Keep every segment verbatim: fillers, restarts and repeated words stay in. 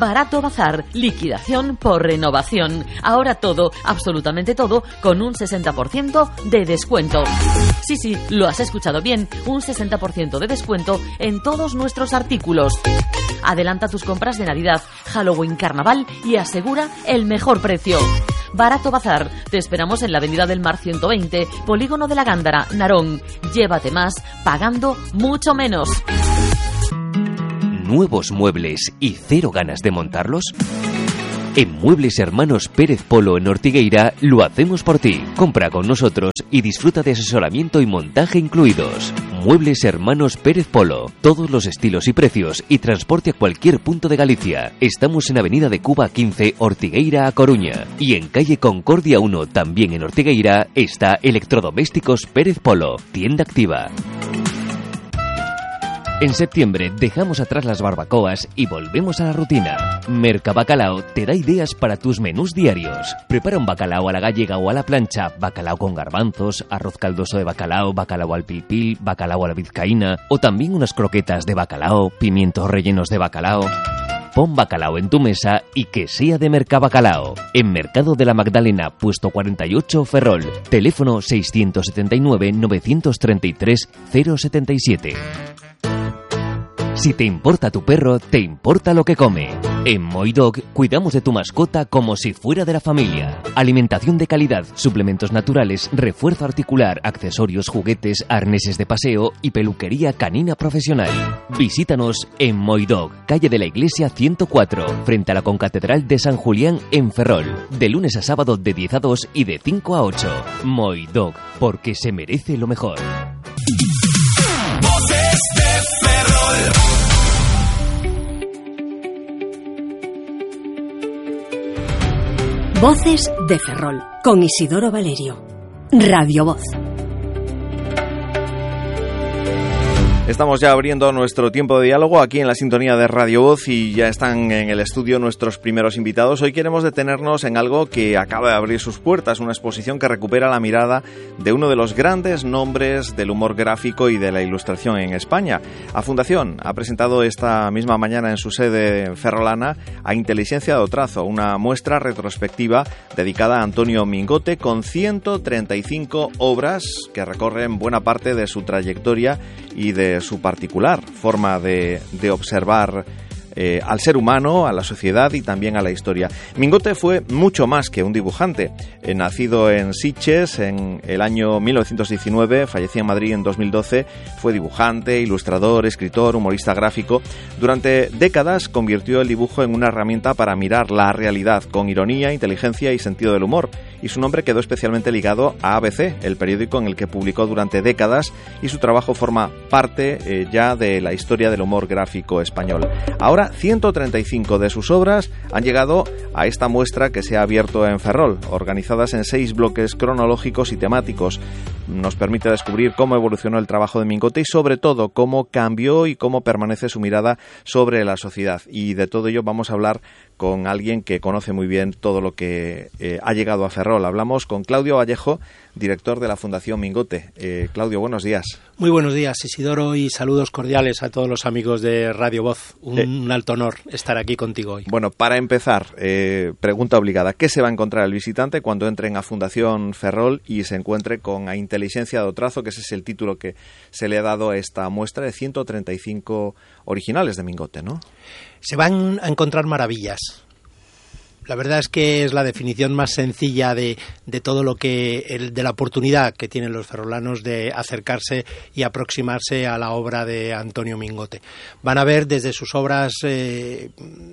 Barato Bazar, liquidación por renovación. Ahora todo, absolutamente todo, con un sesenta por ciento de descuento. Sí, sí, lo has escuchado bien, un sesenta por ciento de descuento en todos nuestros artículos. Adelanta tus compras de Navidad, Halloween, Carnaval y asegura el mejor precio. Barato Bazar, te esperamos en la Avenida del Mar ciento veinte, Polígono de la Gándara, Narón. Llévate más, pagando mucho menos. ¿Nuevos muebles y cero ganas de montarlos? En Muebles Hermanos Pérez Polo en Ortigueira lo hacemos por ti. Compra con nosotros y disfruta de asesoramiento y montaje incluidos. Muebles Hermanos Pérez Polo. Todos los estilos y precios y transporte a cualquier punto de Galicia. Estamos en Avenida de Cuba quince, Ortigueira a Coruña. Y en calle Concordia uno, también en Ortigueira, está Electrodomésticos Pérez Polo. Tienda activa. En septiembre dejamos atrás las barbacoas y volvemos a la rutina. Mercabacalao te da ideas para tus menús diarios. Prepara un bacalao a la gallega o a la plancha, bacalao con garbanzos, arroz caldoso de bacalao, bacalao al pilpil, bacalao a la vizcaína o también unas croquetas de bacalao, pimientos rellenos de bacalao. Pon bacalao en tu mesa y que sea de Mercabacalao. En Mercado de la Magdalena, puesto cuarenta y ocho, Ferrol. Teléfono seiscientos setenta y nueve, novecientos treinta y tres, cero setenta y siete. Si te importa tu perro, te importa lo que come. En Moidog cuidamos de tu mascota como si fuera de la familia. Alimentación de calidad, suplementos naturales, refuerzo articular, accesorios, juguetes, arneses de paseo y peluquería canina profesional. Visítanos en Moidog, calle de la Iglesia ciento cuatro, frente a la Concatedral de San Julián en Ferrol. De lunes a sábado de diez a dos y de cinco a ocho. Moidog, porque se merece lo mejor. Voces de Ferrol. Voces de Ferrol, con Isidoro Valerio. Radio Voz. Estamos ya abriendo nuestro tiempo de diálogo aquí en la sintonía de Radio Voz y ya están en el estudio nuestros primeros invitados. Hoy queremos detenernos en algo que acaba de abrir sus puertas, una exposición que recupera la mirada de uno de los grandes nombres del humor gráfico y de la ilustración en España. A Fundación ha presentado esta misma mañana en su sede ferrolana a Inteligencia do Trazo, una muestra retrospectiva dedicada a Antonio Mingote con ciento treinta y cinco obras que recorren buena parte de su trayectoria y de su particular forma de, de observar eh, al ser humano, a la sociedad y también a la historia. Mingote fue mucho más que un dibujante. Eh, nacido en Sitges en el año mil novecientos diecinueve, falleció en Madrid en dos mil doce, fue dibujante, ilustrador, escritor, humorista gráfico. Durante décadas convirtió el dibujo en una herramienta para mirar la realidad con ironía, inteligencia y sentido del humor. Y su nombre quedó especialmente ligado a A B C, el periódico en el que publicó durante décadas, y su trabajo forma parte eh, ya de la historia del humor gráfico español. Ahora, ciento treinta y cinco de sus obras han llegado a esta muestra que se ha abierto en Ferrol, organizadas en seis bloques cronológicos y temáticos. Nos permite descubrir cómo evolucionó el trabajo de Mingote y, sobre todo, cómo cambió y cómo permanece su mirada sobre la sociedad. Y de todo ello vamos a hablar con alguien que conoce muy bien todo lo que eh, ha llegado a Ferrol. Hablamos con Claudio Vallejo, director de la Fundación Mingote. Eh, Claudio, buenos días. Muy buenos días, Isidoro, y saludos cordiales a todos los amigos de Radio Voz. Un, eh, un alto honor estar aquí contigo hoy. Bueno, para empezar, eh, pregunta obligada. ¿Qué se va a encontrar el visitante cuando entren a Fundación Ferrol y se encuentre con A Inteligencia do Trazo, que ese es el título que se le ha dado a esta muestra de ciento treinta y cinco originales de Mingote, ¿no? Se van a encontrar maravillas. La verdad es que es la definición más sencilla de, de todo lo que, el, de la oportunidad que tienen los ferrolanos de acercarse y aproximarse a la obra de Antonio Mingote. Van a ver desde sus obras eh,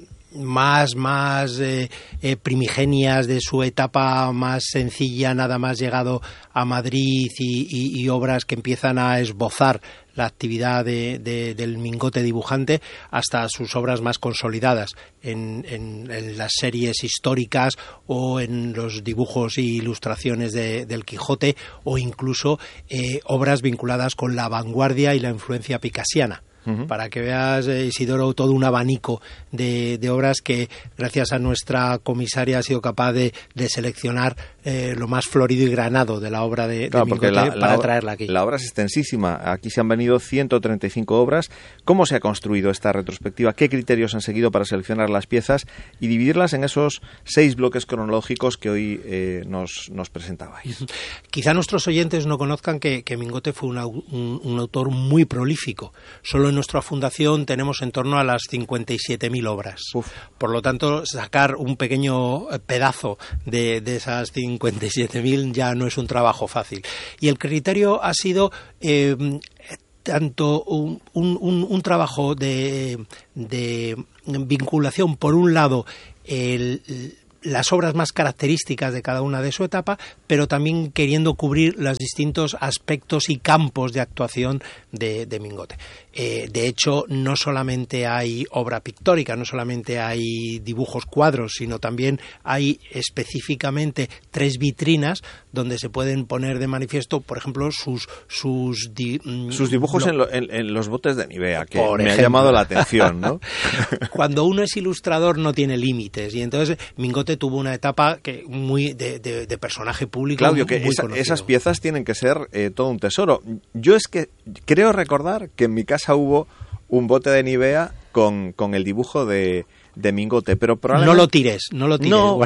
más, más eh, eh, primigenias, de su etapa más sencilla, nada más llegado a Madrid, y, y, y obras que empiezan a esbozar la actividad de, de, del Mingote dibujante, hasta sus obras más consolidadas en, en, en las series históricas o en los dibujos e ilustraciones de, del Quijote, o incluso eh, obras vinculadas con la vanguardia y la influencia picasiana. Uh-huh. Para que veas, eh, Isidoro, todo un abanico de, de obras que, gracias a nuestra comisaria, ha sido capaz de, de seleccionar eh, lo más florido y granado de la obra de, claro, de Mingote la, para la, traerla aquí. La obra es extensísima. Aquí se han venido ciento treinta y cinco obras. ¿Cómo se ha construido esta retrospectiva? ¿Qué criterios han seguido para seleccionar las piezas y dividirlas en esos seis bloques cronológicos que hoy eh, nos, nos presentabais? Quizá nuestros oyentes no conozcan que, que Mingote fue una, un, un autor muy prolífico. Solo en nuestra fundación tenemos en torno a las cincuenta y siete mil obras. Uf. Por lo tanto, sacar un pequeño pedazo de, de esas cincuenta y siete mil ya no es un trabajo fácil. Y el criterio ha sido eh, tanto un, un, un trabajo de, de vinculación, por un lado, el, las obras más características de cada una de su etapa, pero también queriendo cubrir los distintos aspectos y campos de actuación de, de Mingote. Eh, de hecho, no solamente hay obra pictórica, no solamente hay dibujos cuadros, sino también hay específicamente tres vitrinas donde se pueden poner de manifiesto, por ejemplo, sus sus, di, sus dibujos lo, en, lo, en, en los botes de Nivea, que me ejemplo. ha llamado la atención, ¿no? Cuando uno es ilustrador no tiene límites, y entonces Mingote tuvo una etapa que muy de, de, de personaje público. Claudio, que muy esa, conocido. Esas piezas tienen que ser eh, todo un tesoro. Yo es que creo recordar que en mi casa hubo un bote de Nivea con, con el dibujo de, de Mingote, pero probablemente... No lo tires, no lo tires. No,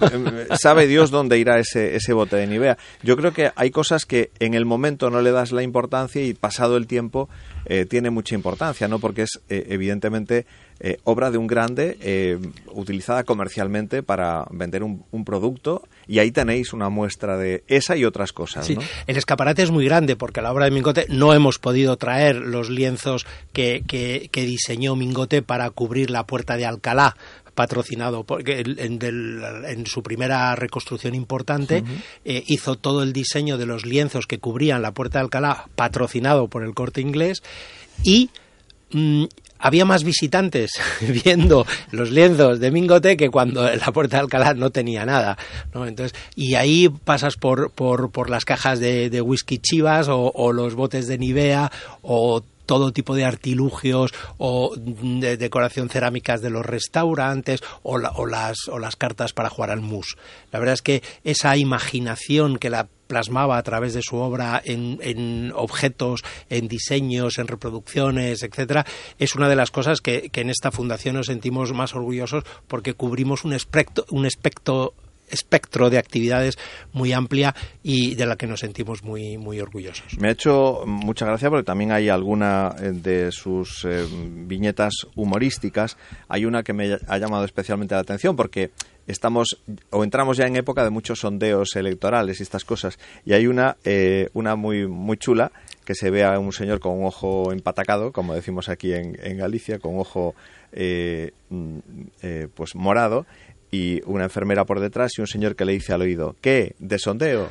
sabe Dios dónde irá ese, ese bote de Nivea. Yo creo que hay cosas que en el momento no le das la importancia y pasado el tiempo eh, tiene mucha importancia, ¿no? Porque es eh, evidentemente eh, obra de un grande eh, utilizada comercialmente para vender un, un producto, y ahí tenéis una muestra de esa y otras cosas, sí, ¿no? El escaparate es muy grande porque a la obra de Mingote no hemos podido traer los lienzos que, que, que diseñó Mingote para cubrir la Puerta de Alcalá, patrocinado porque en, del, en su primera reconstrucción importante uh-huh. eh, hizo todo el diseño de los lienzos que cubrían la Puerta de Alcalá, patrocinado por el Corte Inglés, y mmm, había más visitantes viendo los lienzos de Mingote que cuando la Puerta de Alcalá no tenía nada, ¿no? Entonces, y ahí pasas por, por, por las cajas de, de whisky Chivas o, o los botes de Nivea o todo tipo de artilugios o de decoración cerámicas de los restaurantes o, la, o, las, o las cartas para jugar al mus. La verdad es que esa imaginación que la plasmaba a través de su obra en, en objetos, en diseños, en reproducciones, etcétera, es una de las cosas que, que en esta fundación nos sentimos más orgullosos porque cubrimos un espectro, un espectro espectro de actividades muy amplia y de la que nos sentimos muy muy orgullosos. Me ha hecho mucha gracia porque también hay alguna de sus eh, viñetas humorísticas. Hay una que me ha llamado especialmente la atención porque estamos o entramos ya en época de muchos sondeos electorales y estas cosas, y hay una eh, una muy muy chula que se ve a un señor con un ojo empatacado, como decimos aquí en, en Galicia, con un ojo eh, eh, pues morado, y una enfermera por detrás y un señor que le dice al oído, ¿qué? ¿De sondeo?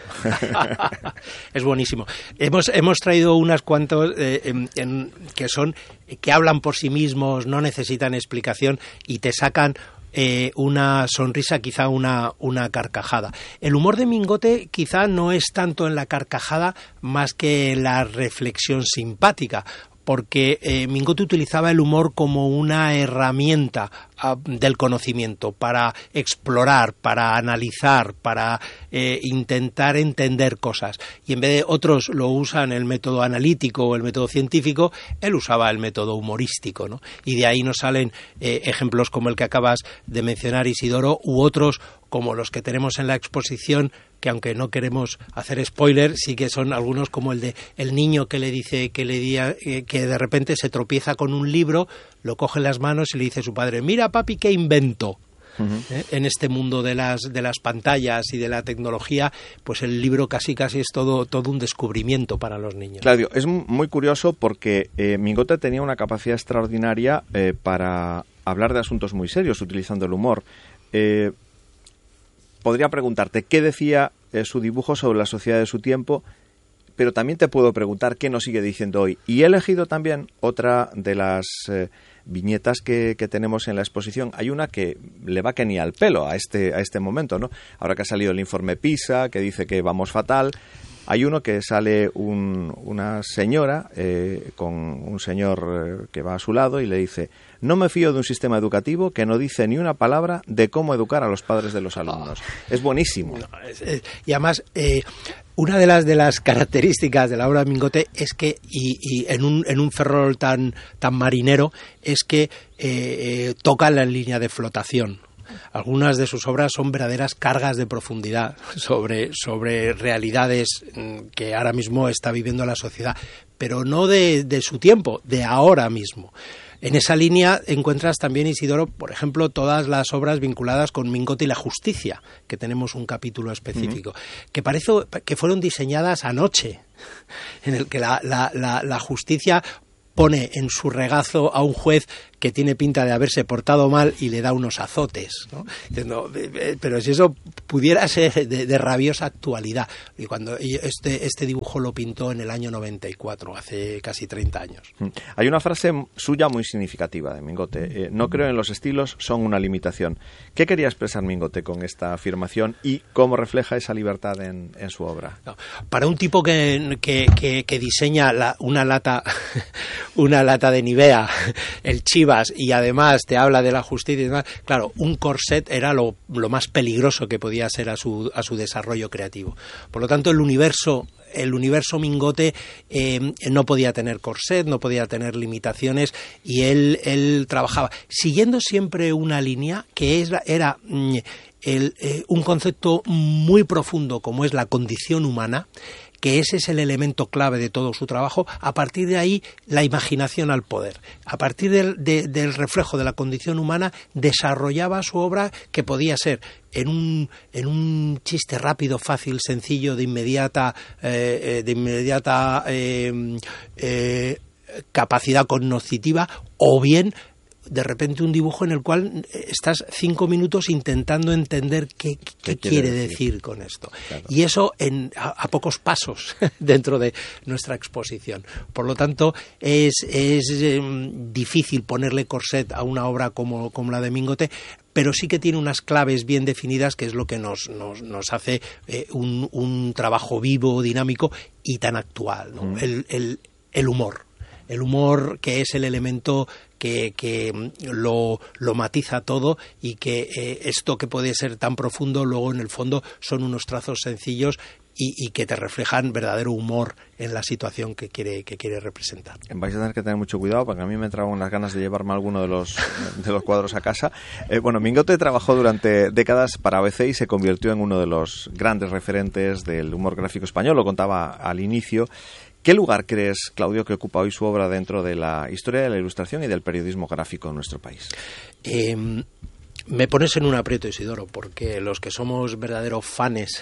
Es buenísimo. Hemos hemos traído unas cuantos eh, en, en, que son que hablan por sí mismos, no necesitan explicación y te sacan eh, una sonrisa, quizá una, una carcajada. El humor de Mingote quizá no es tanto en la carcajada más que en la reflexión simpática, porque eh, Mingote utilizaba el humor como una herramienta uh, del conocimiento para explorar, para analizar, para eh, intentar entender cosas. Y en vez de otros lo usan el método analítico o el método científico, él usaba el método humorístico, ¿no? Y de ahí nos salen eh, ejemplos como el que acabas de mencionar, Isidoro, u otros como los que tenemos en la exposición, que aunque no queremos hacer spoiler, sí que son algunos como el de el niño que le dice que le di a, eh, que de repente se tropieza con un libro, lo coge en las manos y le dice a su padre, mira papi qué invento. Uh-huh. ¿Eh? En este mundo de las de las pantallas y de la tecnología, pues el libro casi casi es todo todo un descubrimiento para los niños. Claudio, es muy curioso porque eh, Mingote tenía una capacidad extraordinaria eh, para hablar de asuntos muy serios utilizando el humor. Eh, Podría preguntarte qué decía eh, su dibujo sobre la sociedad de su tiempo, pero también te puedo preguntar qué nos sigue diciendo hoy. Y he elegido también otra de las eh, viñetas que, que tenemos en la exposición. Hay una que le va que ni al pelo a este, a este momento, ¿no? Ahora que ha salido el informe PISA, que dice que vamos fatal, Hay uno que sale un, una señora eh, con un señor eh, que va a su lado y le dice: no me fío de un sistema educativo que no dice ni una palabra de cómo educar a los padres de los alumnos. Oh. Es buenísimo. No, es, es, y además, eh, una de las de las características de la obra de Mingote es que, y, y en un en un Ferrol tan tan marinero, es que eh, eh, toca la línea de flotación. Algunas de sus obras son verdaderas cargas de profundidad sobre, sobre realidades que ahora mismo está viviendo la sociedad, pero no de, de su tiempo, de ahora mismo. En esa línea encuentras también, Isidoro, por ejemplo, todas las obras vinculadas con Mingote y la justicia, que tenemos un capítulo específico, uh-huh. que parece que fueron diseñadas anoche, en el que la, la, la, la justicia pone en su regazo a un juez que tiene pinta de haberse portado mal y le da unos azotes, ¿no? Diciendo, pero si eso pudiera ser de, de rabiosa actualidad. Y cuando este, este dibujo lo pintó en el año noventa y cuatro, hace casi treinta años. Hay una frase suya muy significativa de Mingote: eh, no creo en los estilos, son una limitación. ¿Qué quería expresar Mingote con esta afirmación y cómo refleja esa libertad en, en su obra? No, para un tipo que, que, que, que diseña la, una lata una lata de Nivea, el Chivas, y además te habla de la justicia y demás, claro, un corset era lo, lo más peligroso que podía ser a su, a su desarrollo creativo. Por lo tanto, el universo el universo Mingote eh, no podía tener corset, no podía tener limitaciones, y él, él trabajaba siguiendo siempre una línea que es, era mm, el, eh, un concepto muy profundo como es la condición humana, que ese es el elemento clave de todo su trabajo. A partir de ahí, la imaginación al poder. A partir del, de, del reflejo de la condición humana, desarrollaba su obra, que podía ser en un, en un chiste rápido, fácil, sencillo, de inmediata, eh, de inmediata eh, eh, capacidad cognitiva, o bien de repente un dibujo en el cual estás cinco minutos intentando entender qué, qué, qué quiere decir? decir con esto. Claro. Y eso en, a, a pocos pasos dentro de nuestra exposición. Por lo tanto, es, es eh, difícil ponerle corset a una obra como, como la de Mingote, pero sí que tiene unas claves bien definidas, que es lo que nos, nos, nos hace eh, un, un trabajo vivo, dinámico y tan actual, ¿no? Mm. El, el, el humor. El humor, que es el elemento que, que lo, lo matiza todo, y que eh, esto que puede ser tan profundo, luego en el fondo son unos trazos sencillos y, y que te reflejan verdadero humor en la situación que quiere, que quiere representar. Vais a tener que tener mucho cuidado, porque a mí me entraban unas ganas de llevarme alguno de los, de los cuadros a casa. Eh, bueno, Mingote trabajó durante décadas para A B C y se convirtió en uno de los grandes referentes del humor gráfico español, lo contaba al inicio. ¿Qué lugar crees, Claudio, que ocupa hoy su obra dentro de la historia de la ilustración y del periodismo gráfico en nuestro país? Eh, me pones en un aprieto, Isidoro, porque los que somos verdaderos fanes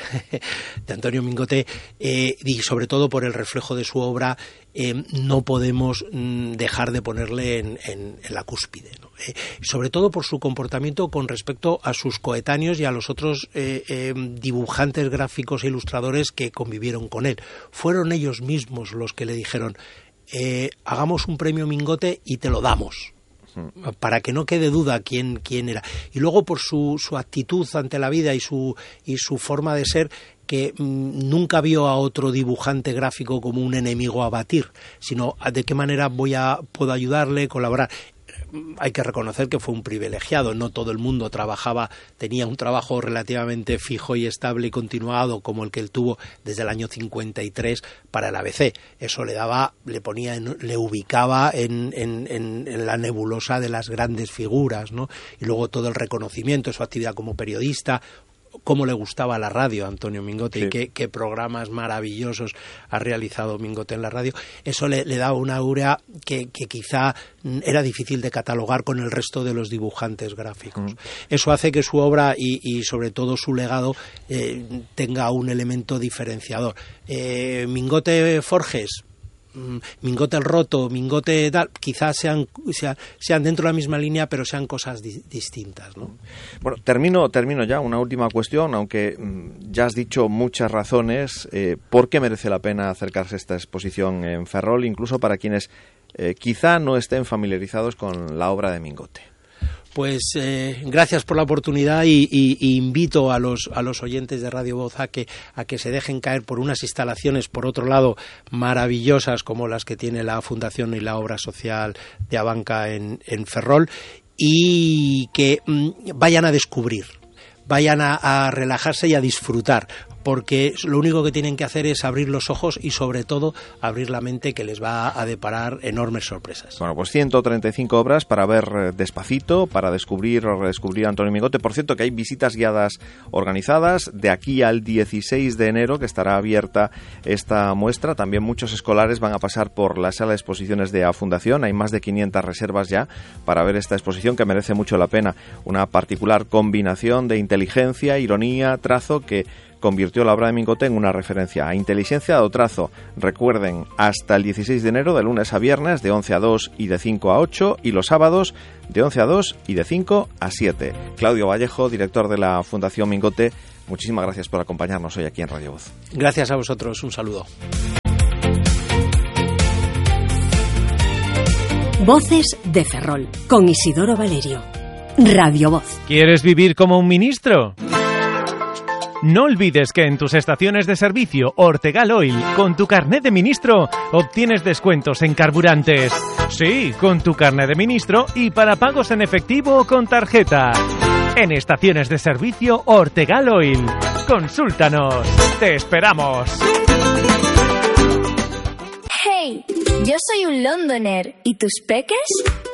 de Antonio Mingote, eh, y sobre todo por el reflejo de su obra, eh, no podemos mm, dejar de ponerle en, en, en la cúspide, ¿no? Eh, sobre todo por su comportamiento con respecto a sus coetáneos y a los otros eh, eh, dibujantes gráficos e ilustradores que convivieron con él. Fueron ellos mismos los que le dijeron: eh, hagamos un premio Mingote y te lo damos, para que no quede duda quién, quién era. Y luego por su, su actitud ante la vida y su, y su forma de ser, que mmm, nunca vio a otro dibujante gráfico como un enemigo a batir, sino de qué manera voy a, puedo ayudarle, colaborar. Hay que reconocer que fue un privilegiado, no todo el mundo trabajaba, tenía un trabajo relativamente fijo y estable y continuado como el que él tuvo desde el año cincuenta y tres para el A B C. Eso le daba, le ponía, en, le ubicaba en, en, en, en la nebulosa de las grandes figuras, ¿no? Y luego todo el reconocimiento de su actividad como periodista. Cómo le gustaba la radio a Antonio Mingote, sí. Y qué, qué programas maravillosos ha realizado Mingote en la radio. Eso le, le daba una aura que, que quizá era difícil de catalogar con el resto de los dibujantes gráficos. Mm. Eso hace que su obra y, y sobre todo su legado eh, tenga un elemento diferenciador. Eh, Mingote Forges, Mingote el Roto, Mingote tal, quizás sean, sean sean dentro de la misma línea, pero sean cosas di- distintas, ¿no? Bueno, termino termino ya, una última cuestión, aunque mmm, ya has dicho muchas razones eh, por qué merece la pena acercarse a esta exposición en Ferrol, incluso para quienes eh, quizá no estén familiarizados con la obra de Mingote. Pues eh, gracias por la oportunidad y, y, y invito a los a los oyentes de Radio Voz a que a que se dejen caer por unas instalaciones, por otro lado, maravillosas como las que tiene la Fundación y la Obra Social de Abanca en, en Ferrol, y que mm, vayan a descubrir, vayan a, a relajarse y a disfrutar, porque lo único que tienen que hacer es abrir los ojos y, sobre todo, abrir la mente, que les va a deparar enormes sorpresas. Bueno, pues ciento treinta y cinco obras para ver despacito, para descubrir o redescubrir a Antonio Mingote. Por cierto, que hay visitas guiadas organizadas de aquí al dieciséis de enero, que estará abierta esta muestra. También muchos escolares van a pasar por la sala de exposiciones de A Fundación. Hay más de quinientas reservas ya para ver esta exposición, que merece mucho la pena. Una particular combinación de inteligencia, ironía, trazo, que convirtió la obra de Mingote en una referencia a inteligencia o trazo. Recuerden, hasta el dieciséis de enero, de lunes a viernes, de once a dos y de cinco a ocho, y los sábados de once a dos y de cinco a siete. Claudio Vallejo, director de la Fundación Mingote, muchísimas gracias por acompañarnos hoy aquí en Radio Voz. Gracias a vosotros, un saludo. Voces de Ferrol, con Isidoro Valerio. Radio Voz. ¿Quieres vivir como un ministro? No olvides que en tus estaciones de servicio Ortegal Oil, con tu carnet de ministro, obtienes descuentos en carburantes. Sí, con tu carnet de ministro y para pagos en efectivo o con tarjeta. En estaciones de servicio Ortegal Oil. Consúltanos. ¡Te esperamos! Hey, yo soy un londoner. ¿Y tus peques?